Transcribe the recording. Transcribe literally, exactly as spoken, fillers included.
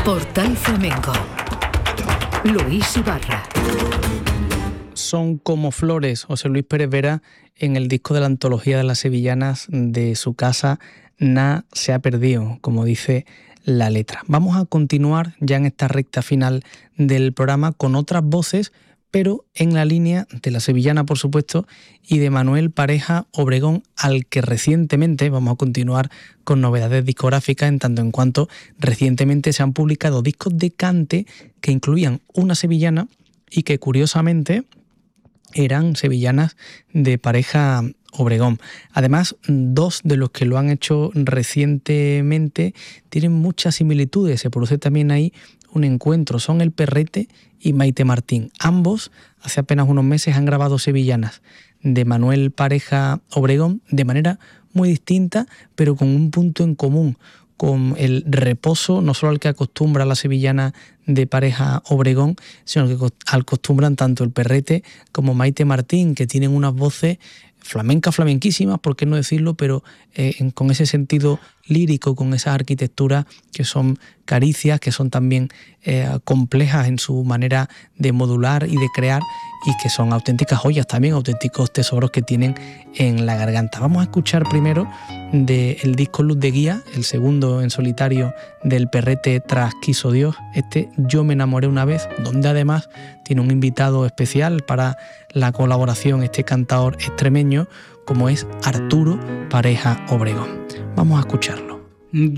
Portal Flamenco. Luis Ibarra. Son como flores, José Luis Pérez Vera, en el disco de la antología de las sevillanas de su casa, Na se ha perdido, como dice la letra. Vamos a continuar ya en esta recta final del programa con otras voces, pero en la línea de la sevillana, por supuesto, y de Manuel Pareja Obregón, al que recientemente, vamos a continuar con novedades discográficas, en tanto en cuanto recientemente se han publicado discos de cante que incluían una sevillana y que curiosamente eran sevillanas de Pareja Obregón. Además, dos de los que lo han hecho recientemente tienen muchas similitudes. Se produce también ahí un encuentro. Son El Perrete y Maite Martín. Ambos, hace apenas unos meses, han grabado sevillanas de Manuel Pareja Obregón de manera muy distinta, pero con un punto en común, con el reposo, no solo al que acostumbra la sevillana de Pareja Obregón, sino que acostumbran tanto El Perrete como Maite Martín, que tienen unas voces flamencas, flamenquísimas, por qué no decirlo, pero eh, con ese sentido lírico, con esas arquitecturas que son caricias, que son también eh, complejas en su manera de modular y de crear, y que son auténticas joyas también, auténticos tesoros que tienen en la garganta. Vamos a escuchar primero del disco Luz de Guía, el segundo en solitario del Perrete tras Quiso Dios, este Yo me enamoré una vez, donde además tiene un invitado especial para la colaboración, este cantador extremeño, como es Arturo Pareja Obregón. Vamos a escucharlo.